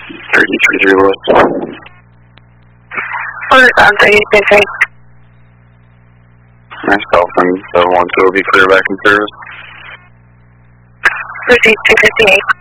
33 Lewis. Order on 33. Nice, Dolphin 712 will be clear back in service. Proceed 258.